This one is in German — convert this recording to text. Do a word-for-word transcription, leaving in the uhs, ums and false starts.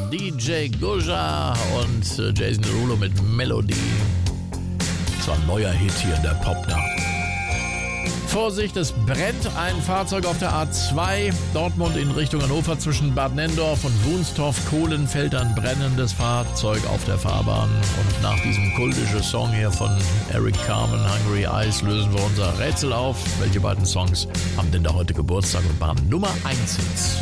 D J Goja und äh, Jason Derulo mit Melody. Das war ein neuer Hit hier in der Popnacht. Vorsicht, es brennt ein Fahrzeug auf der A zwei, Dortmund in Richtung Hannover zwischen Bad Nenndorf und Wunstorf, Kohlenfeld, ein brennendes Fahrzeug auf der Fahrbahn. Und nach diesem kultischen Song hier von Eric Carmen, Hungry Eyes, lösen wir unser Rätsel auf. Welche beiden Songs haben denn da heute Geburtstag und waren Nummer eins Hits?